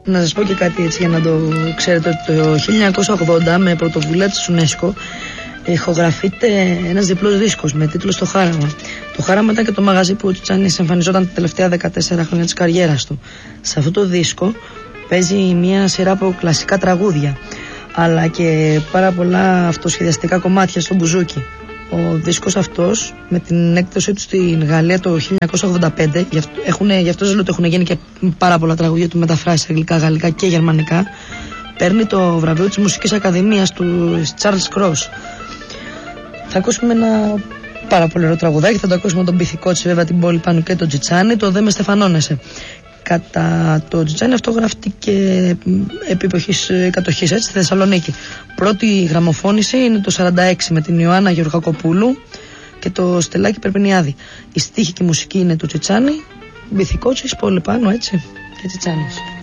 Να σας πω και κάτι έτσι για να το ξέρετε, ότι το 1980 με πρωτοβουλία της UNESCO ηχογραφείται ένας διπλός δίσκος με τίτλο «Στο Χάραμα». Το Χάραμα ήταν και το μαγαζί που ο Τσιτσάνης εμφανιζόταν τα τελευταία 14 χρόνια της καριέρας του. Σε αυτό το δίσκο παίζει μια σειρά από κλασικά τραγούδια, αλλά και πάρα πολλά αυτοσχεδιαστικά κομμάτια στο μπουζούκι. Ο δίσκος αυτός, με την έκδοσή του στην Γαλλία το 1985, γι' αυτό λέω ότι έχουν γίνει και πάρα πολλά τραγούδια του μεταφράσει σε αγγλικά, γαλλικά και γερμανικά, παίρνει το βραβείο της Μουσικής Ακαδημίας του Charles Cross. Θα ακούσουμε ένα πάρα πολύ ωραίο τραγουδάκι, θα το ακούσουμε τον Πυθικότσι, βέβαια, την Πόλη Πάνου και τον Τσιτσάνη, το «Δε με στεφανώνεσαι». Κατά το Τσιτσάνη αυτό γράφτηκε επί εποχής κατοχής, έτσι, στη Θεσσαλονίκη. Πρώτη γραμμοφώνηση είναι το 46 με την Ιωάννα Γεωργακοπούλου και το Στελάκι Περπινιάδη. Η στίχη και η μουσική είναι του Τσιτσάνη, Πυθικότσης, Πόλη Πάνου, έτσι, και Τσιτσάνης.